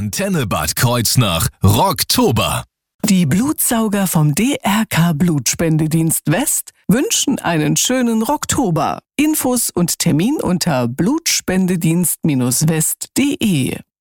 Antenne Bad Kreuznach Rocktober. Die Blutsauger vom DRK Blutspendedienst West wünschen einen schönen Rocktober. Infos und Termin unter blutspendedienst-west.de.